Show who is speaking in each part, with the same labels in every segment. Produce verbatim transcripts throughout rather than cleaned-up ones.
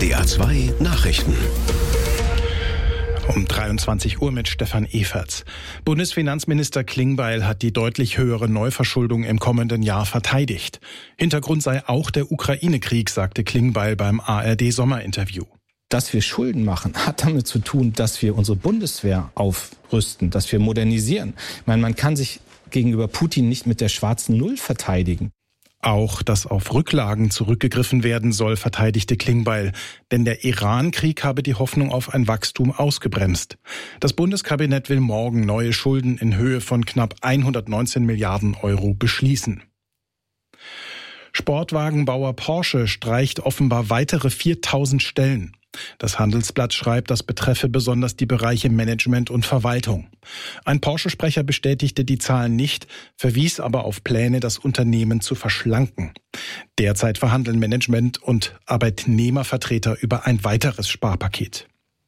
Speaker 1: D R zwei Nachrichten.
Speaker 2: Um dreiundzwanzig Uhr mit Stefan Eferts. Bundesfinanzminister Klingbeil hat die deutlich höhere Neuverschuldung im kommenden Jahr verteidigt. Hintergrund sei auch der Ukraine-Krieg, sagte Klingbeil beim A R D-Sommerinterview.
Speaker 3: Dass wir Schulden machen, hat damit zu tun, dass wir unsere Bundeswehr aufrüsten, dass wir modernisieren. Ich meine, man kann sich gegenüber Putin nicht mit der schwarzen Null verteidigen.
Speaker 2: Auch, dass auf Rücklagen zurückgegriffen werden soll, verteidigte Klingbeil. Denn der Iran-Krieg habe die Hoffnung auf ein Wachstum ausgebremst. Das Bundeskabinett will morgen neue Schulden in Höhe von knapp hundertneunzehn Milliarden Euro beschließen. Sportwagenbauer Porsche streicht offenbar weitere viertausend Stellen. Das Handelsblatt schreibt, das betreffe besonders die Bereiche Management und Verwaltung. Ein Porsche-Sprecher bestätigte die Zahlen nicht, verwies aber auf Pläne, das Unternehmen zu verschlanken. Derzeit verhandeln Management und Arbeitnehmervertreter über ein weiteres Sparpaket.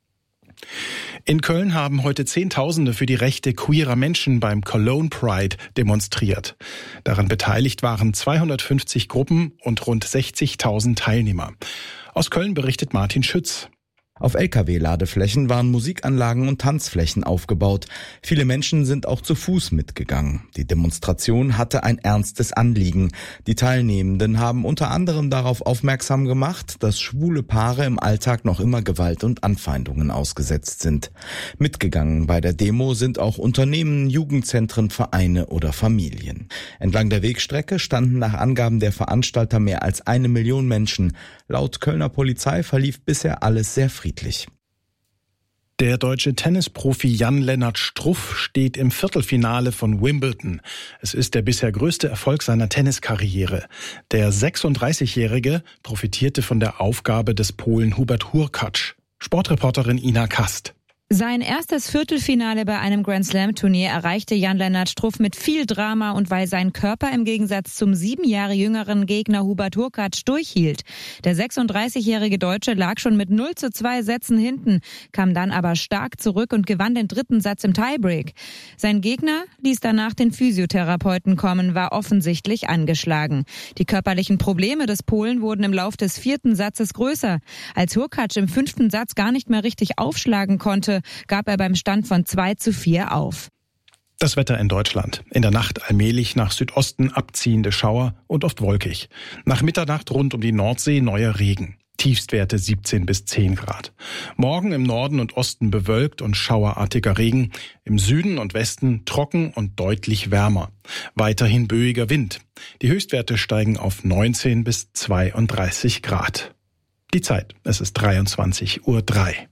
Speaker 2: In Köln haben heute Zehntausende für die Rechte queerer Menschen beim Cologne Pride demonstriert. Daran beteiligt waren zweihundertfünfzig Gruppen und rund sechzigtausend Teilnehmer. Aus Köln berichtet Martin Schütz.
Speaker 4: Auf L K W-Ladeflächen waren Musikanlagen und Tanzflächen aufgebaut. Viele Menschen sind auch zu Fuß mitgegangen. Die Demonstration hatte ein ernstes Anliegen. Die Teilnehmenden haben unter anderem darauf aufmerksam gemacht, dass schwule Paare im Alltag noch immer Gewalt und Anfeindungen ausgesetzt sind. Mitgegangen bei der Demo sind auch Unternehmen, Jugendzentren, Vereine oder Familien. Entlang der Wegstrecke standen nach Angaben der Veranstalter mehr als eine Million Menschen. Laut Kölner Polizei verlief bisher alles sehr friedlich.
Speaker 2: Der deutsche Tennisprofi Jan-Lennart Struff steht im Viertelfinale von Wimbledon. Es ist der bisher größte Erfolg seiner Tenniskarriere. Der sechsunddreißigjährige profitierte von der Aufgabe des Polen Hubert Hurkacz. Sportreporterin Ina Kast.
Speaker 5: Sein erstes Viertelfinale bei einem Grand-Slam-Turnier erreichte Jan-Lennart Struff mit viel Drama und weil sein Körper im Gegensatz zum sieben Jahre jüngeren Gegner Hubert Hurkacz durchhielt. Der sechsunddreißigjährige Deutsche lag schon mit null zu zwei Sätzen hinten, kam dann aber stark zurück und gewann den dritten Satz im Tiebreak. Sein Gegner ließ danach den Physiotherapeuten kommen, war offensichtlich angeschlagen. Die körperlichen Probleme des Polen wurden im Lauf des vierten Satzes größer. Als Hurkacz im fünften Satz gar nicht mehr richtig aufschlagen konnte, gab er beim Stand von zwei zu vier auf.
Speaker 2: Das Wetter in Deutschland. In der Nacht allmählich nach Südosten abziehende Schauer und oft wolkig. Nach Mitternacht rund um die Nordsee neuer Regen. Tiefstwerte siebzehn bis zehn Grad. Morgen im Norden und Osten bewölkt und schauerartiger Regen. Im Süden und Westen trocken und deutlich wärmer. Weiterhin böiger Wind. Die Höchstwerte steigen auf neunzehn bis zweiunddreißig Grad. Die Zeit, es ist dreiundzwanzig Uhr drei.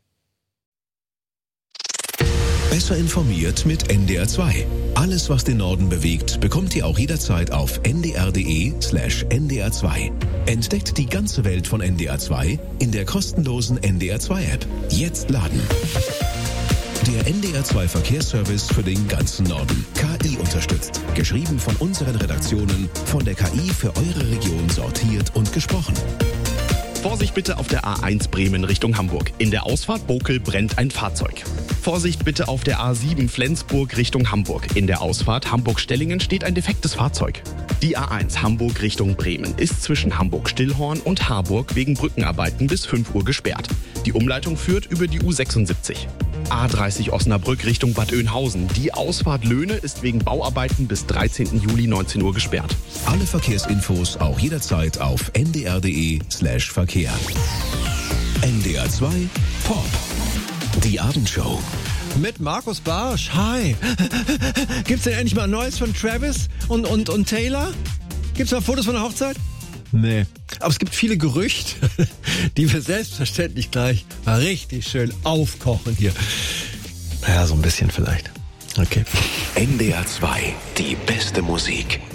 Speaker 1: Besser informiert mit N D R zwei. Alles, was den Norden bewegt, bekommt ihr auch jederzeit auf n d r punkt d e slash n d r zwei. Entdeckt die ganze Welt von N D R zwei in der kostenlosen N D R zwei App. Jetzt laden. Der N D R zwei Verkehrsservice für den ganzen Norden. K I unterstützt. Geschrieben von unseren Redaktionen, von der K I für eure Region sortiert und gesprochen.
Speaker 6: Vorsicht bitte auf der A eins Bremen Richtung Hamburg. In der Ausfahrt Bokel brennt ein Fahrzeug. Vorsicht bitte auf der A sieben Flensburg Richtung Hamburg. In der Ausfahrt Hamburg-Stellingen steht ein defektes Fahrzeug. Die A eins Hamburg Richtung Bremen ist zwischen Hamburg-Stillhorn und Harburg wegen Brückenarbeiten bis fünf Uhr gesperrt. Die Umleitung führt über die U sechsundsiebzig. A dreißig Osnabrück Richtung Bad Oeynhausen. Die Ausfahrt Löhne ist wegen Bauarbeiten bis dreizehnten Juli neunzehn Uhr gesperrt.
Speaker 1: Alle Verkehrsinfos auch jederzeit auf n d r punkt d e slash Verkehr. N D R zwei Pop. Die Abendshow.
Speaker 7: Mit Markus Barsch. Hi. Gibt's denn endlich mal Neues von Travis und, und, und Taylor? Gibt's mal Fotos von der Hochzeit? Nee. Aber es gibt viele Gerüchte, die wir selbstverständlich gleich mal richtig schön aufkochen hier. Naja, so ein bisschen vielleicht. Okay.
Speaker 1: N D R zwei. Die beste Musik.